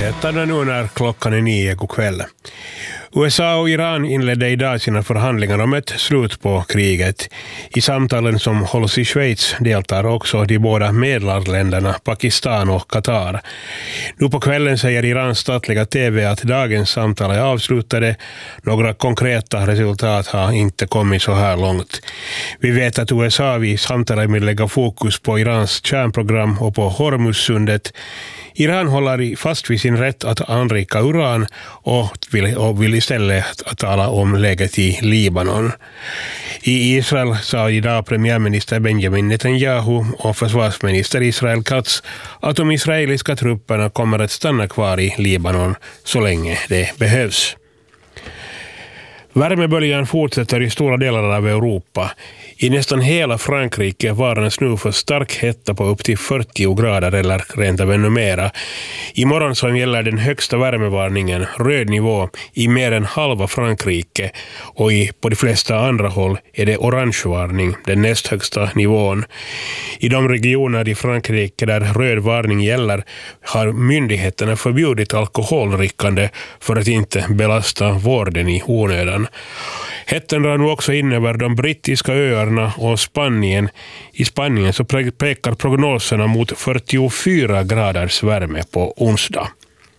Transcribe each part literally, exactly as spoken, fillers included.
nyheterna nu när klockan är nio god kväll. U S A och Iran inledde idag sina förhandlingar om ett slut på kriget. I samtalen som hålls i Schweiz deltar också de båda medlarländerna Pakistan och Qatar. Nu på kvällen säger Irans statliga tv att dagens samtal är avslutade. Några konkreta resultat har inte kommit så här långt. Vi vet att U S A vid samtalet vill lägga fokus på Irans kärnprogram och på Hormuzsundet. Iran håller fast vid sin rätt att anrika uran och vill, och vill istället tala om läget i Libanon. I Israel sa idag premiärminister Benjamin Netanyahu och försvarsminister Israel Katz att de israeliska trupperna kommer att stanna kvar i Libanon så länge det behövs. Värmeböljan fortsätter i stora delar av Europa. I nästan hela Frankrike varnas nu för stark hetta på upp till fyrtio grader eller rent av ännu mera. Imorgon så gäller den högsta värmevarningen röd nivå i mer än halva Frankrike och i, på de flesta andra håll är det orangevarning, den näst högsta nivån. I de regioner i Frankrike där röd varning gäller har myndigheterna förbjudit alkoholdrickande för att inte belasta vården i onödan. Hettan drar nu också in över de brittiska öarna och Spanien. I Spanien så pekar prognoserna mot fyrtiofyra graders värme på onsdag.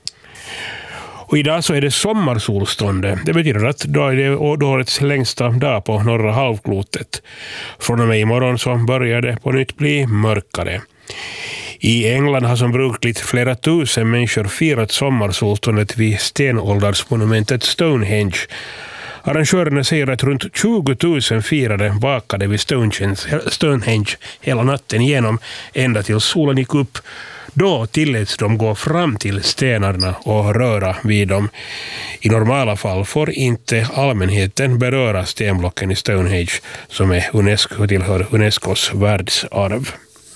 Och idag så är det sommarsolstånd. Det betyder att då är det årets längsta dag på norra halvklotet. Från och med imorgon så börjar det på nytt bli mörkare. I England har som brukligt flera tusen människor firat sommarsolståndet vid stenåldersmonumentet Stonehenge. Arrangörerna säger att runt tjugo tusen firade vakade vid Stonehenge hela natten igenom ända till solen gick upp. Då tilläts de gå fram till stenarna och röra vid dem. I normala fall får inte allmänheten beröra stenblocken i Stonehenge som är UNESCO, tillhör Unescos världsarv.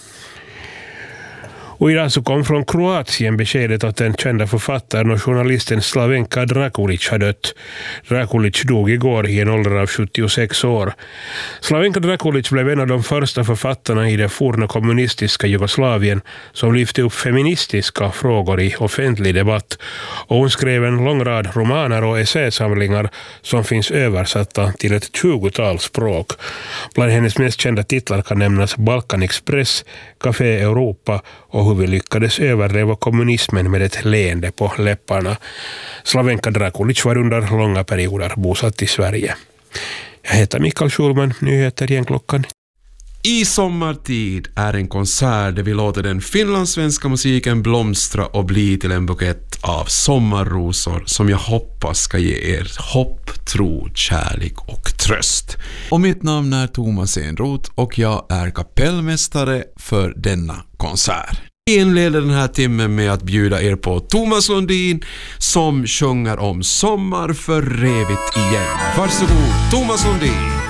Och idag så kom från Kroatien beskedet att den kända författaren och journalisten Slavenka Drakulic har dött. Drakulic dog igår i en ålder av sjuttiosex år. Slavenka Drakulic blev en av de första författarna i det forna kommunistiska Jugoslavien som lyfte upp feministiska frågor i offentlig debatt. Och hon skrev en lång rad romaner och essäsamlingar som finns översatta till ett tjugotal språk. Bland hennes mest kända titlar kan nämnas Balkan Express, Café Europa och hur vi lyckades överleva kommunismen med ett leende på läpparna. Slavenka Drakulic var under långa perioder bosatt i Sverige. Jag heter Mikael Schulman, nyheter igen klockan. I sommartid är en konsert där vi låter den finlandssvenska musiken blomstra och bli till en bukett av sommarrosor som jag hoppas ska ge er hopp, tro, kärlek och tröst. Och mitt namn är Thomas Enroth och jag är kapellmästare för denna konsert. Vi inleder den här timmen med att bjuda er på Thomas Lundin som sjunger om sommar för evigt igen. Varsågod, Thomas Lundin.